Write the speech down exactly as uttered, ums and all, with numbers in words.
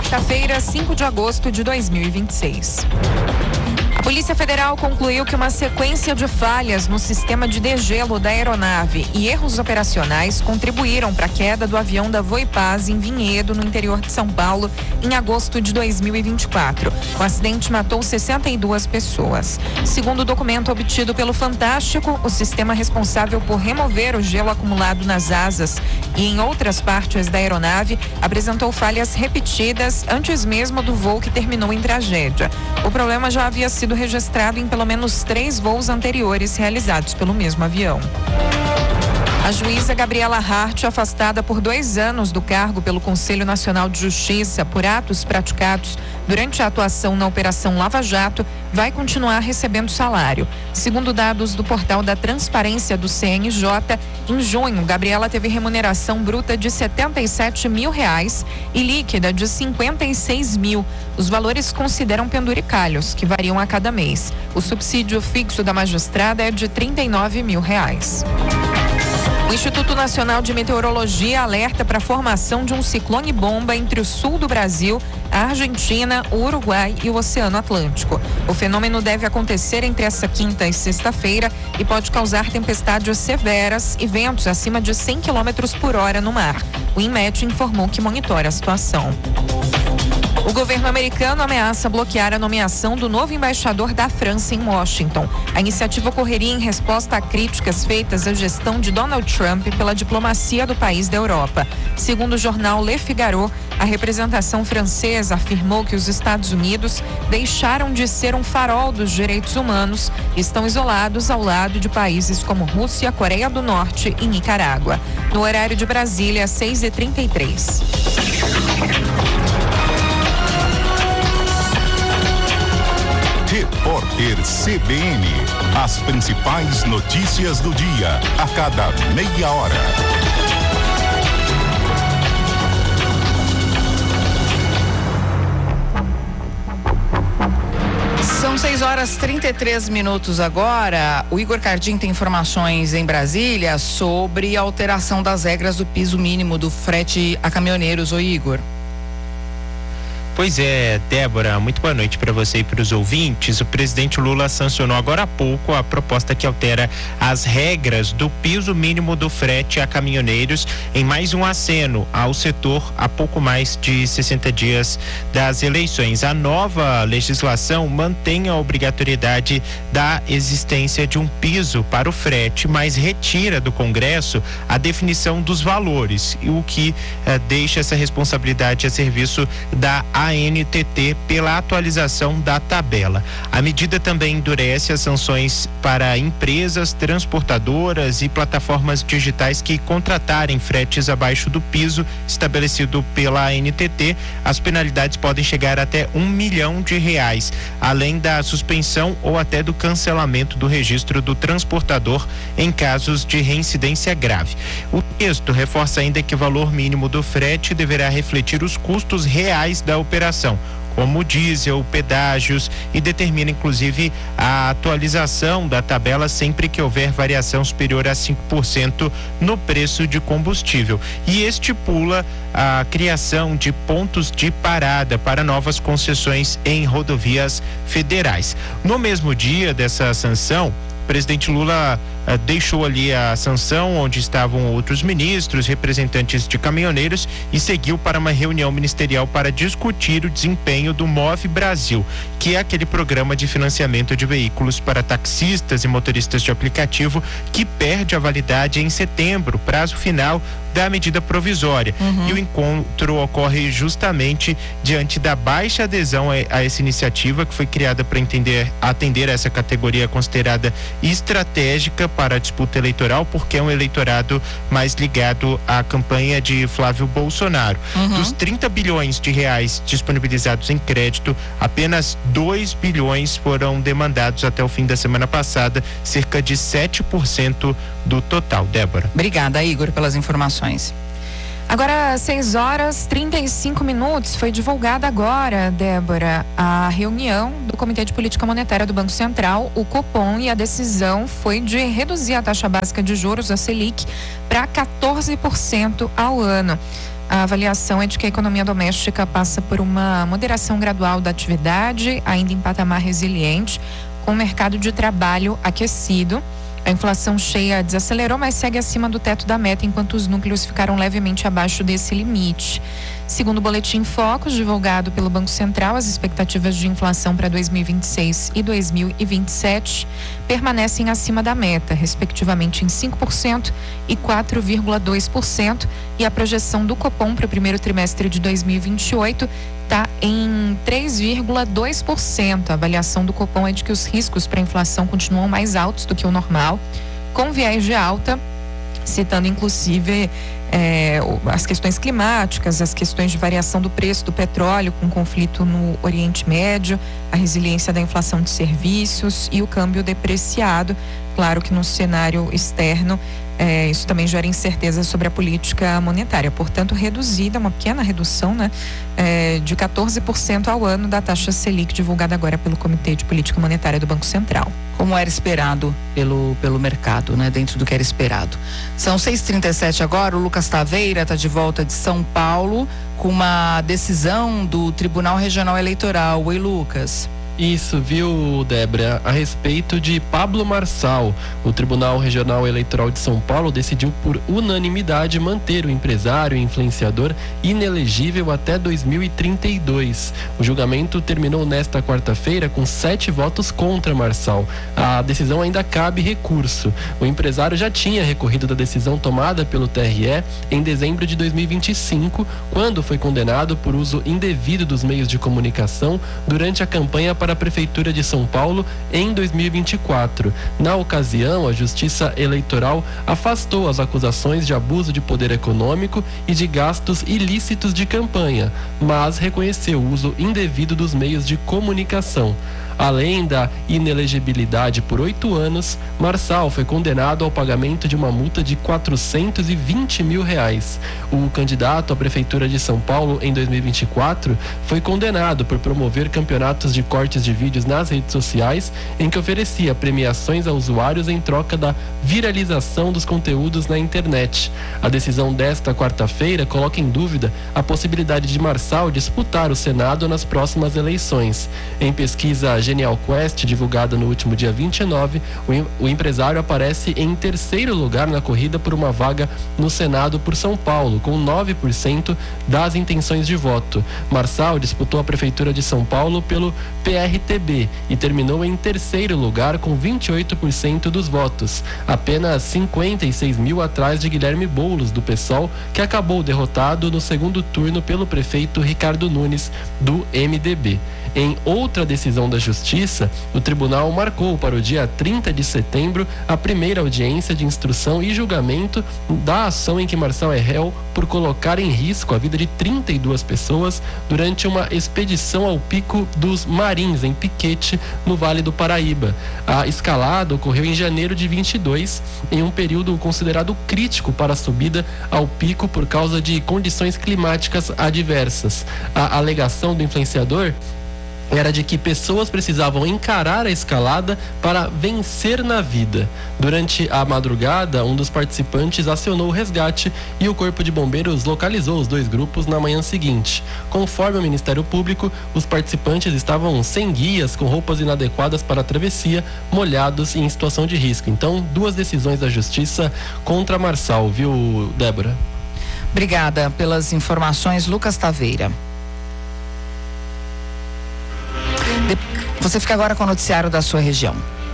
quarta-feira, cinco de agosto de dois mil e vinte e seis. A Polícia Federal concluiu que uma sequência de falhas no sistema de degelo da aeronave e erros operacionais contribuíram para a queda do avião da Voipaz em Vinhedo, no interior de São Paulo, em agosto de dois mil e vinte e quatro. O acidente matou sessenta e duas pessoas. Segundo o documento obtido pelo Fantástico, o sistema responsável por remover o gelo acumulado nas asas e em outras partes da aeronave apresentou falhas repetidas antes mesmo do voo que terminou em tragédia. O problema já havia sido registrado em pelo menos três voos anteriores realizados pelo mesmo avião. A juíza Gabriela Hart, afastada por dois anos do cargo pelo Conselho Nacional de Justiça por atos praticados durante a atuação na Operação Lava Jato, vai continuar recebendo salário. Segundo dados do portal da Transparência do C N J, em junho, Gabriela teve remuneração bruta de setenta e sete mil reais e líquida de cinquenta e seis mil. Os valores consideram penduricalhos, que variam a cada mês. O subsídio fixo da magistrada é de trinta e nove mil reais. O Instituto Nacional de Meteorologia alerta para a formação de um ciclone bomba entre o sul do Brasil, a Argentina, o Uruguai e o Oceano Atlântico. O fenômeno deve acontecer entre essa quinta e sexta-feira e pode causar tempestades severas e ventos acima de cem quilômetros por hora no mar. O INMET informou que monitora a situação. O governo americano ameaça bloquear a nomeação do novo embaixador da França em Washington. A iniciativa ocorreria em resposta a críticas feitas à gestão de Donald Trump pela diplomacia do país da Europa. Segundo o jornal Le Figaro, a representação francesa afirmou que os Estados Unidos deixaram de ser um farol dos direitos humanos e estão isolados ao lado de países como Rússia, Coreia do Norte e Nicarágua. No horário de Brasília, seis e trinta e três. Repórter C B N. As principais notícias do dia, a cada meia hora. São seis horas e trinta e três minutos agora. O Igor Cardim tem informações em Brasília sobre a alteração das regras do piso mínimo do frete a caminhoneiros. Ô Igor. Pois é, Débora, muito boa noite para você e para os ouvintes. O presidente Lula sancionou agora há pouco a proposta que altera as regras do piso mínimo do frete a caminhoneiros em mais um aceno ao setor há pouco mais de sessenta dias das eleições. A nova legislação mantém a obrigatoriedade da existência de um piso para o frete, mas retira do Congresso a definição dos valores, o que eh, deixa essa responsabilidade a serviço da A N T T pela atualização da tabela. A medida também endurece as sanções para empresas, transportadoras e plataformas digitais que contratarem fretes abaixo do piso estabelecido pela A N T T. As penalidades podem chegar até um milhão de reais, além da suspensão ou até do cancelamento do registro do transportador em casos de reincidência grave. O texto reforça ainda que o valor mínimo do frete deverá refletir os custos reais da operação operação, como diesel, pedágios, e determina inclusive a atualização da tabela sempre que houver variação superior a cinco por cento no preço de combustível, e estipula a criação de pontos de parada para novas concessões em rodovias federais. No mesmo dia dessa sanção, o presidente Lula uh, deixou ali a sanção onde estavam outros ministros, representantes de caminhoneiros, e seguiu para uma reunião ministerial para discutir o desempenho do Move Brasil, que é aquele programa de financiamento de veículos para taxistas e motoristas de aplicativo que perde a validade em setembro, prazo final da medida provisória. Uhum. E o encontro ocorre justamente diante da baixa adesão a, a essa iniciativa, que foi criada para entender, atender essa categoria considerada estratégica para a disputa eleitoral, porque é um eleitorado mais ligado à campanha de Flávio Bolsonaro. Uhum. Dos trinta bilhões de reais disponibilizados em crédito, apenas dois bilhões foram demandados até o fim da semana passada, cerca de sete por cento do total. Débora. Obrigada, Igor, pelas informações. Agora, seis horas e trinta e cinco minutos, foi divulgada agora, Débora, a reunião do Comitê de Política Monetária do Banco Central, o Copom, e a decisão foi de reduzir a taxa básica de juros, a Selic, para quatorze por cento ao ano. A avaliação é de que a economia doméstica passa por uma moderação gradual da atividade, ainda em patamar resiliente, com o mercado de trabalho aquecido. A inflação cheia desacelerou, mas segue acima do teto da meta, enquanto os núcleos ficaram levemente abaixo desse limite. Segundo o boletim Focus, divulgado pelo Banco Central, as expectativas de inflação para dois mil e vinte e seis e dois mil e vinte e sete permanecem acima da meta, respectivamente em cinco por cento e quatro vírgula dois por cento, e a projeção do Copom para o primeiro trimestre de dois mil e vinte e oito está em três vírgula dois por cento. A avaliação do Copom é de que os riscos para a inflação continuam mais altos do que o normal, com viés de alta, citando inclusive é, as questões climáticas, as questões de variação do preço do petróleo com conflito no Oriente Médio, a resiliência da inflação de serviços e o câmbio depreciado. Claro que no cenário externo É, isso também gera incerteza sobre a política monetária, portanto reduzida, uma pequena redução, né, é, de quatorze por cento ao ano da taxa Selic, divulgada agora pelo Comitê de Política Monetária do Banco Central. Como era esperado pelo, pelo mercado, né, dentro do que era esperado. São seis e trinta e sete agora, o Lucas Taveira está de volta de São Paulo com uma decisão do Tribunal Regional Eleitoral. Oi, Lucas. Isso, viu, Débora? A respeito de Pablo Marçal, o Tribunal Regional Eleitoral de São Paulo decidiu por unanimidade manter o empresário e influenciador inelegível até dois mil e trinta e dois. O julgamento terminou nesta quarta-feira com sete votos contra Marçal. A decisão ainda cabe recurso. O empresário já tinha recorrido da decisão tomada pelo T R E em dezembro de dois mil e vinte e cinco, quando foi condenado por uso indevido dos meios de comunicação durante a campanha para para a Prefeitura de São Paulo em dois mil e vinte e quatro. Na ocasião, a Justiça Eleitoral afastou as acusações de abuso de poder econômico e de gastos ilícitos de campanha, mas reconheceu o uso indevido dos meios de comunicação. Além da inelegibilidade por oito anos, Marçal foi condenado ao pagamento de uma multa de quatrocentos e vinte mil reais. O candidato à Prefeitura de São Paulo em dois mil e vinte e quatro foi condenado por promover campeonatos de cortes de vídeos nas redes sociais, em que oferecia premiações a usuários em troca da viralização dos conteúdos na internet. A decisão desta quarta-feira coloca em dúvida a possibilidade de Marçal disputar o Senado nas próximas eleições. Em pesquisa Genial Quest, divulgada no último dia vinte e nove, o, o empresário aparece em terceiro lugar na corrida por uma vaga no Senado por São Paulo, com nove por cento das intenções de voto. Marçal disputou a Prefeitura de São Paulo pelo P R T B e terminou em terceiro lugar com vinte e oito por cento dos votos, apenas cinquenta e seis mil atrás de Guilherme Boulos, do PSOL, que acabou derrotado no segundo turno pelo prefeito Ricardo Nunes, do M D B. Em outra decisão da Justiça, o tribunal marcou para o dia trinta de setembro a primeira audiência de instrução e julgamento da ação em que Marçal é réu por colocar em risco a vida de trinta e duas pessoas durante uma expedição ao Pico dos Marins, em Piquete, no Vale do Paraíba. A escalada ocorreu em janeiro de vinte e dois, em um período considerado crítico para a subida ao pico por causa de condições climáticas adversas. A alegação do influenciador era de que pessoas precisavam encarar a escalada para vencer na vida. Durante a madrugada, um dos participantes acionou o resgate e o Corpo de Bombeiros localizou os dois grupos na manhã seguinte. Conforme o Ministério Público, os participantes estavam sem guias, com roupas inadequadas para a travessia, molhados e em situação de risco. Então, duas decisões da Justiça contra Marçal, viu, Débora? Obrigada pelas informações, Lucas Taveira. Você fica agora com o noticiário da sua região.